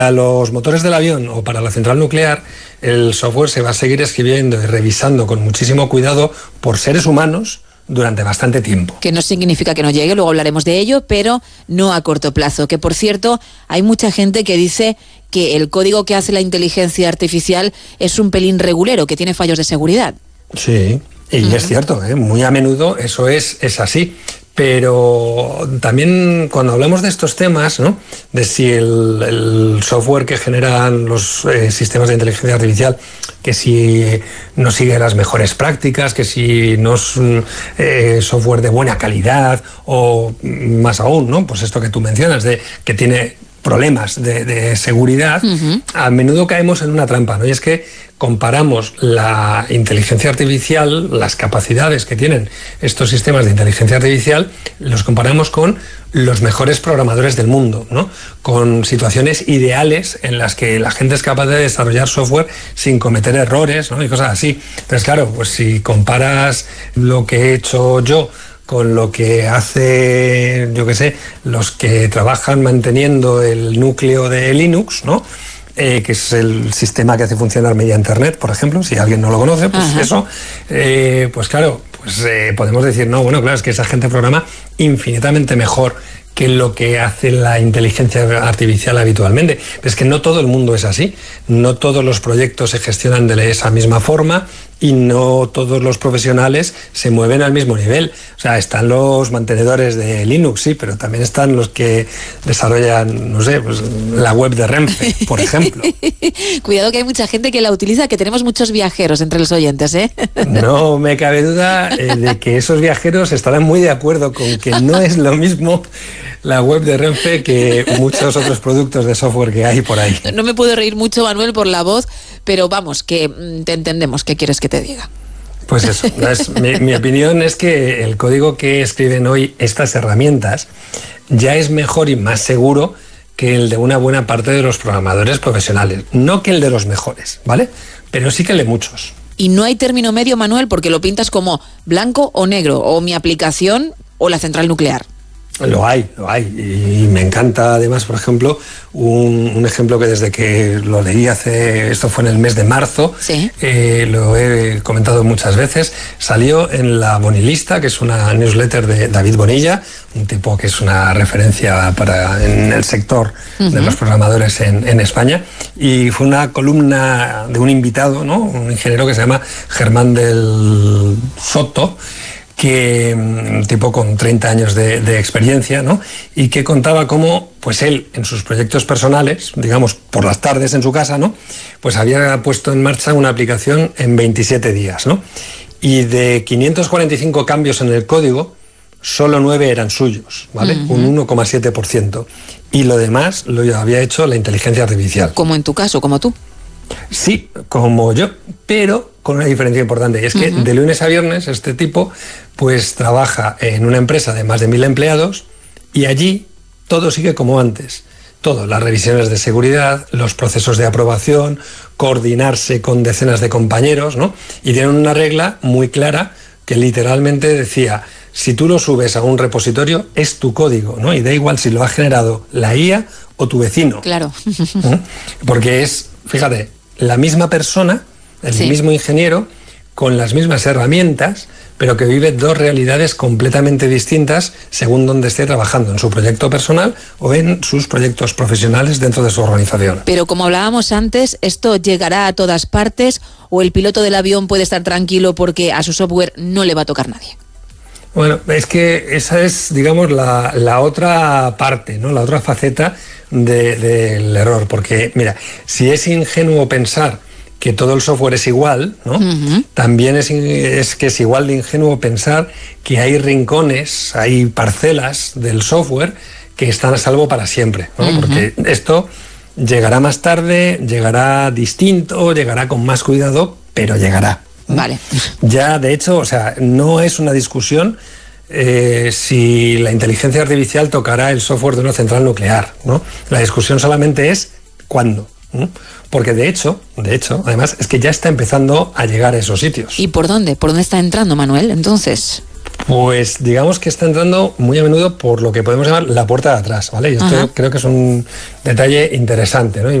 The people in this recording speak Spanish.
Para los motores del avión o para la central nuclear, el software se va a seguir escribiendo y revisando con muchísimo cuidado por seres humanos durante bastante tiempo. Que no significa que no llegue, luego hablaremos de ello, pero no a corto plazo. Que, por cierto, hay mucha gente que dice que el código que hace la inteligencia artificial es un pelín regulero, que tiene fallos de seguridad. Sí, y es cierto, muy a menudo eso es así. Pero también cuando hablamos de estos temas, ¿no?, de si el software que generan los sistemas de inteligencia artificial, que si no sigue las mejores prácticas, que si no es software de buena calidad, o más aún, ¿no?, pues esto que tú mencionas, de que tiene problemas de seguridad, a menudo caemos en una trampa, ¿no? Y es que comparamos la inteligencia artificial, las capacidades que tienen estos sistemas de inteligencia artificial, los comparamos con los mejores programadores del mundo, ¿no?, con situaciones ideales en las que la gente es capaz de desarrollar software sin cometer errores, ¿no?, y cosas así. Entonces, claro, pues si comparas lo que he hecho yo con lo que hace, yo qué sé, los que trabajan manteniendo el núcleo de Linux, ¿no?, que es el sistema que hace funcionar media Internet, por ejemplo, si alguien no lo conoce, pues eso, pues claro, pues podemos decir, no, bueno, claro, es que esa gente programa infinitamente mejor que lo que hace la inteligencia artificial habitualmente. Pero es que no todo el mundo es así, no todos los proyectos se gestionan de esa misma forma y no todos los profesionales se mueven al mismo nivel. O sea, están los mantenedores de Linux, sí, pero también están los que desarrollan, no sé, pues la web de Renfe, por ejemplo. Cuidado que hay mucha gente que la utiliza, que tenemos muchos viajeros entre los oyentes, ¿eh? No me cabe duda de que esos viajeros estarán muy de acuerdo con que no es lo mismo la web de Renfe que muchos otros productos de software que hay por ahí. No me puedo reír mucho, Manuel, por la voz, pero vamos, que te entendemos. ¿Qué quieres que te diga? Pues eso, mi opinión es que el código que escriben hoy estas herramientas ya es mejor y más seguro que el de una buena parte de los programadores profesionales. No que el de los mejores, ¿vale? Pero sí que el de muchos. Y no hay término medio, Manuel, porque lo pintas como blanco o negro, o mi aplicación o la central nuclear. Lo hay. Y me encanta, además, por ejemplo, un ejemplo que desde que lo leí esto fue en el mes de marzo, ¿sí? Lo he comentado muchas veces, salió en la Bonilista, que es una newsletter de David Bonilla, un tipo que es una referencia en el sector de los programadores en España, y fue una columna de un invitado, ¿no?, un ingeniero que se llama Germán del Soto, que un tipo con 30 años de experiencia, ¿no?, y que contaba cómo, pues él, en sus proyectos personales, digamos, por las tardes en su casa, ¿no?, pues había puesto en marcha una aplicación en 27 días, ¿no?, y de 545 cambios en el código, solo 9 eran suyos, ¿vale? Un 1,7%. Y lo demás lo había hecho la inteligencia artificial. Como en tu caso, como tú. Sí, como yo, pero con una diferencia importante, y es que de lunes a viernes este tipo pues trabaja en una empresa de más de 1.000 empleados y allí todo sigue como antes. Todo, las revisiones de seguridad, los procesos de aprobación, coordinarse con decenas de compañeros, ¿no? Y tienen una regla muy clara que literalmente decía, si tú lo subes a un repositorio, es tu código, ¿no? Y da igual si lo ha generado la IA o tu vecino. Claro. Porque es, fíjate, la misma persona, el mismo ingeniero, con las mismas herramientas, pero que vive dos realidades completamente distintas según donde esté trabajando, en su proyecto personal o en sus proyectos profesionales dentro de su organización. Pero como hablábamos antes, ¿esto llegará a todas partes o el piloto del avión puede estar tranquilo porque a su software no le va a tocar nadie? Bueno, es que esa es, digamos, la otra parte, ¿no?, la otra faceta del error, porque, mira, si es ingenuo pensar que todo el software es igual, ¿no? También es que es igual de ingenuo pensar que hay rincones, hay parcelas del software que están a salvo para siempre, ¿no? Porque esto llegará más tarde, llegará distinto, llegará con más cuidado, pero llegará. Vale. Ya, de hecho, o sea, no es una discusión si la inteligencia artificial tocará el software de una central nuclear, ¿no? La discusión solamente es cuándo. Porque de hecho, además, es que ya está empezando a llegar a esos sitios. ¿Y por dónde? ¿Por dónde está entrando, Manuel, entonces? Pues digamos que está entrando muy a menudo por lo que podemos llamar la puerta de atrás, ¿vale? Y esto creo que es un detalle interesante, ¿no?